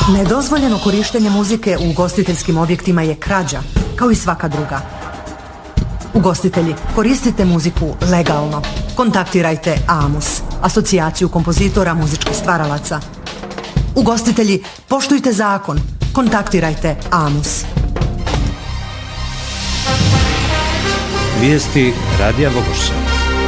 Nedozvoljeno korištenje muzike u ugostiteljskim objektima je krađa, kao i svaka druga. Ugostitelji, koristite muziku legalno. Kontaktirajte AMUS, Asocijaciju kompozitora muzičkih stvaralaca. Ugostitelji, poštujte zakon. Kontaktirajte AMUS. Vijesti Radija Vogošća.